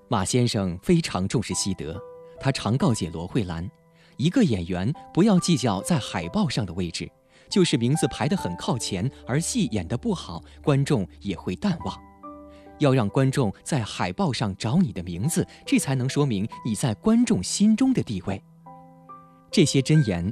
马先生非常重视西德，他常告诫罗慧兰，一个演员不要计较在海报上的位置，就是名字排得很靠前，而戏演得不好，观众也会淡忘。要让观众在海报上找你的名字，这才能说明你在观众心中的地位。这些箴言